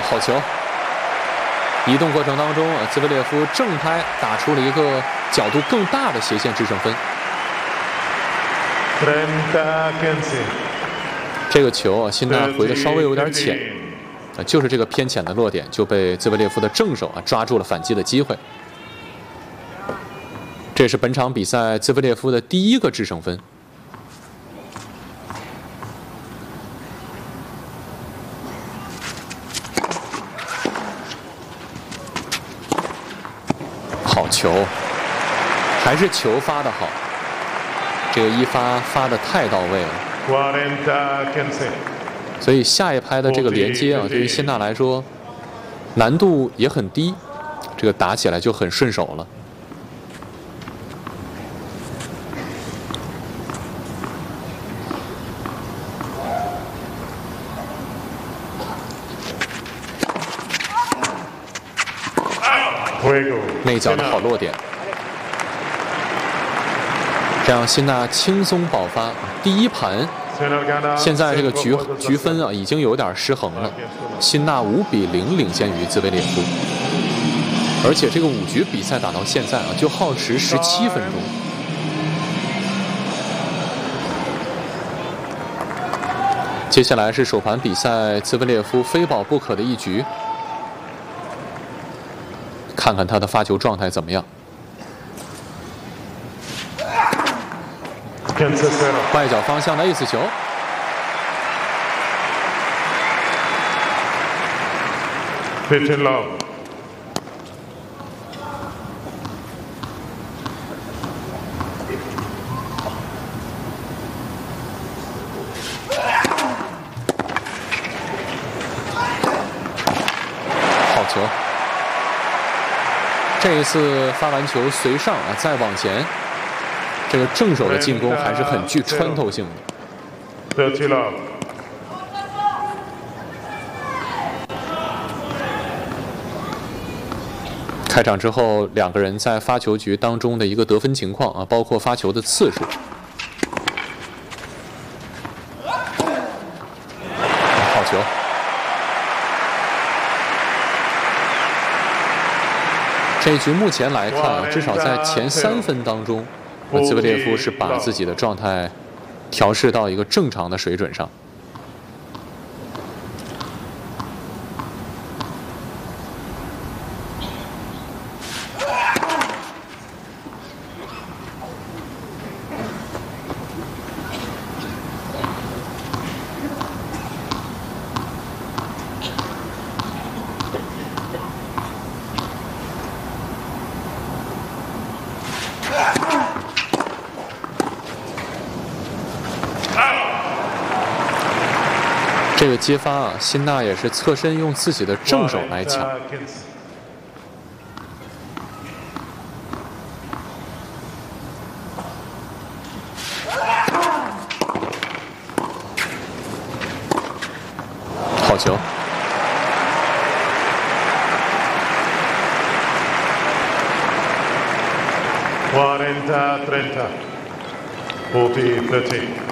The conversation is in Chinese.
好球！移动过程当中，兹维列夫正拍打出了一个角度更大的斜线制胜分。这个球啊，辛纳回的稍微有点浅，就是这个偏浅的落点就被兹维列夫的正手抓住了反击的机会。这是本场比赛兹维列夫的第1个制胜分。好球，还是球发得好，这个一发得太到位了。所以下一拍的这个连接啊，对于辛纳来说难度也很低，这个打起来就很顺手了。内角的好落点，这样辛纳轻松保发。第1盘，现在这个局分啊已经有点失衡了，辛纳5比0领先于兹维列夫，而且这个5局比赛打到现在啊就耗时17分钟。接下来是首盘比赛兹维列夫非保不可的一局。看看他的发球状态怎么样。外角方向的 ace 球，好球。这一次发完球随上啊，再往前，这个正手的进攻还是很具穿透性的。开场之后，两个人在发球局当中的一个得分情况啊，包括发球的次数。好球！这一局目前来看啊，至少在前3分当中，兹维列夫是把自己的状态调试到一个正常的水准上。这个接发啊，辛纳也是侧身用自己的正手来抢。好球！ 40-30 40-30